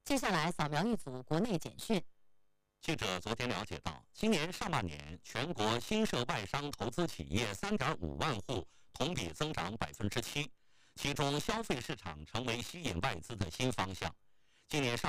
接下来扫描一组国内简讯。 记者昨天了解到，今年上半年全国新设外商投资企业3.5万户，同比增长7%，其中消费市场成为吸引外资的新方向。今年上